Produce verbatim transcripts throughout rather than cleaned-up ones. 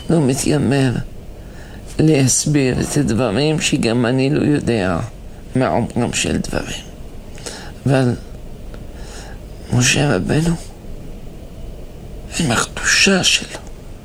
לא מתיימר להסביר את הדברים שגם אני לא יודע מעומקם של דברים. אבל משה רבנו, עם הקדושה שלו,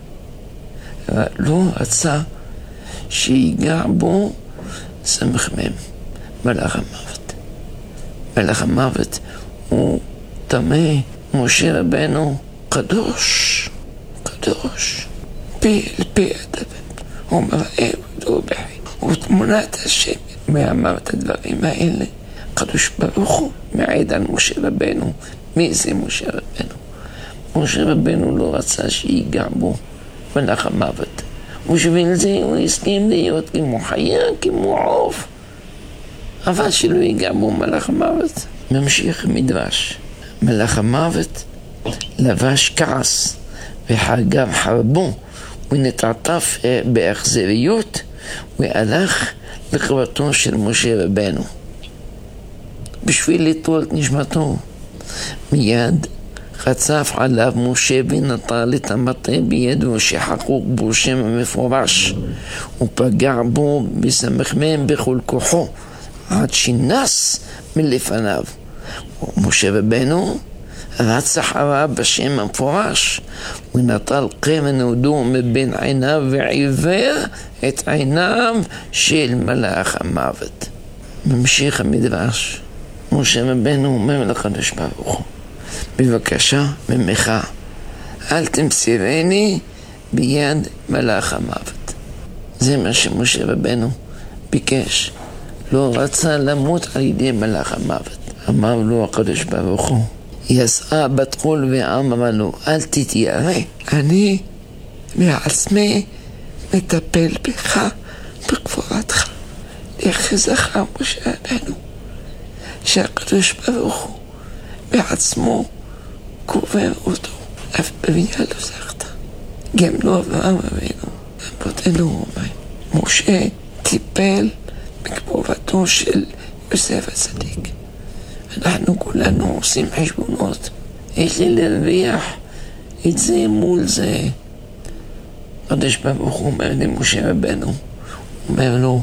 לא רצה שיגע בו סמך מם, מלאך המוות. מלאך המוות הוא טמא, משה רבנו קדוש, קדוש, פי אל פי אדבר, הוא מראה ודו בחי, הוא תמונת השם. מאמר את הדברים האלה, קדוש ברוך הוא מעיד על משה רבנו. מי זה משה רבנו? משה רבנו לא רצה שיגע בו מלאך המוות, ובשביל זה הוא הסכים להיות כמו חיה, כמו עוף, אבל שלא ייגע בו מלאך המוות. ממשיך מדרש, מלאך המוות לבש כעס וחגב חרבו ונטעטף באכזריות והלך לקברתו של משה רבנו בשביל ליטול את נשמתו. מיד חצף עליו משה ונטל את המטה בידו שחקוק בו שם המפורש ופגע בו בסמכמם בכל כוחו עד שנס מלפניו. משה רבנו רץ אחריו בשם המפורש ונטל קרן הודו מבין עיניו ועיוור את עיניו של מלאך המוות. ממשיך המדרש, משה רבנו אומר לקדוש ברוך הוא, בבקשה ממך אל תמסירני ביד מלאך המוות. זה מה שמשה רבנו ביקש, לא רצה למות על ידי מלאך המוות. אמר לו הקדוש ברוך הוא, יסעה בת קול ואמרה לו, אל תתיירא, אני מעצמי מטפל בך בגבורתך. יחזך משה רבנו שהקדוש ברוך הוא בעצמו קובר אותו, אף בביאה לא זכת. גם לא אברהם אבינו, רבותינו אומרים, משה טיפל בגבורתו של יוסף הצדיק. אנחנו כולנו עושים חשבונות, יש לי להרוויח את זה מול זה. הקדוש ברוך הוא אומר למשה רבנו, אומר לו,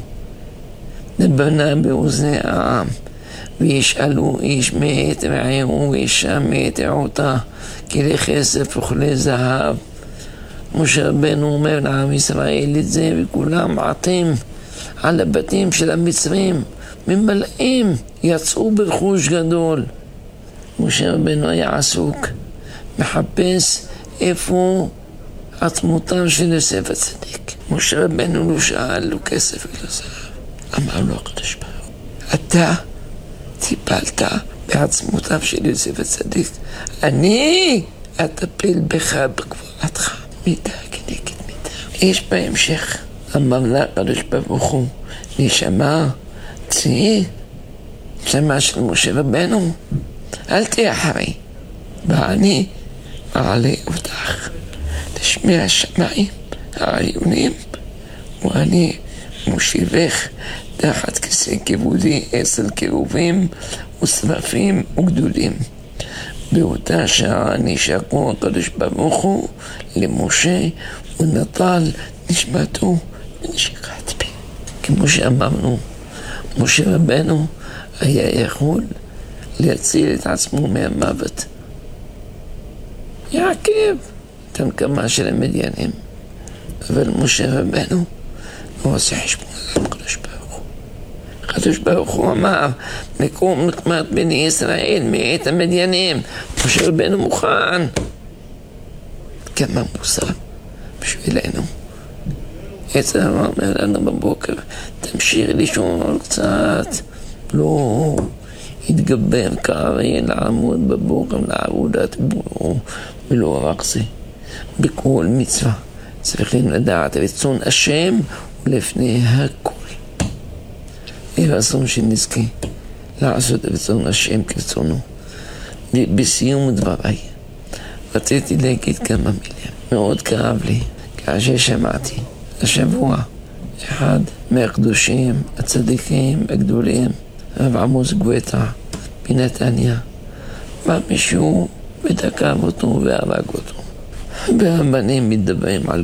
דבנה באוזני העם וישאלו איש מאת רעהו ואישה מאת רעותה כלי כסף וכלי זהב. משה רבנו אומר לעם ישראל את זה, וכולם עטים על הבתים של המצרים, ממלאים, יצאו ברכוש גדול. משה רבנו היה עסוק, מחפש איפה עצמותיו של יוסף הצדיק. משה רבנו לא שאל לו כסף ולא זהב. אמר לו הקדוש ברוך הוא, אתה טיפלת בעצמותיו של יוסף הצדיק, אני אטפל בך בגבורתך, מידה כנגד מידה. יש בהמשך, אמר לה הקדוש ברוך הוא, נשמה צאי, נשמה של משה רבנו, אל תהיה אחרי, ואני אעלה אותך לשמי השמיים העליונים, ואני מושיבך תחת כיסא כבודי עשר קירובים ושרפים וגדודים. באותה שעה נשקו הקדוש ברוך הוא למשה ונטל נשמתו ונשיקת פי. כמו שאמרנו, משה רבנו היה יכול להציל את עצמו מהמוות. יעקב את הנקמה של המדיינים, אבל משה רבנו לא עושה חשבון על הקדוש ברוך הוא. הקדוש ברוך הוא אמר, מקום נקמת בני ישראל מאת המדיינים. משה רבנו מוכן. כמה מוסר בשבילנו. עצר אומר לנו בבוקר, תמשיך לישון קצת. לא התגבר כארי לעמוד בבוקר לעבודת בורו, ולא רק זה. בכל מצווה צריכים לדעת רצון השם ולפני הכל. יהיה רצון שנזכה לעשות רצון השם כרצונו. בסיום דבריי רציתי להגיד כמה מילים. מאוד כאב לי כאשר שמעתי השבוע אחד מהקדושים הצדיקים הגדולים, רב עמוס גואטה בנתניה, בא מישהו ותקף אותו והרג אותו. והרבנים מדברים על